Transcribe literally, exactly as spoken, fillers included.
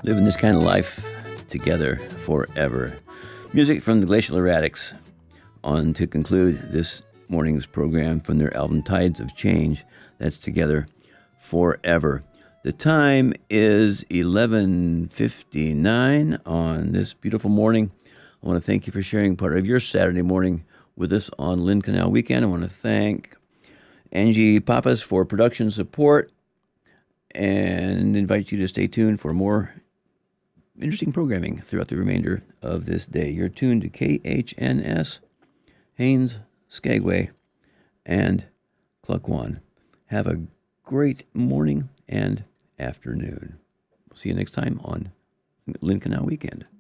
living this kind of life together forever. Music from the Glacial Erratics on to conclude this morning's program from their album Tides of Change. That's Together Forever. The time is eleven fifty-nine on this beautiful morning. I want to thank you for sharing part of your Saturday morning with us on Lynn Canal Weekend. I want to thank Angie Pappas for production support and invite you to stay tuned for more interesting programming throughout the remainder of this day. You're tuned to K H N S, Haines, Skagway, and Klukwan. Have a great morning and afternoon. We'll see you next time on Lynn Canal Weekend.